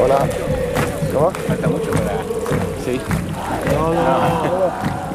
Hola. ¿Cómo? Falta mucho para... Sí. No, no, no, no.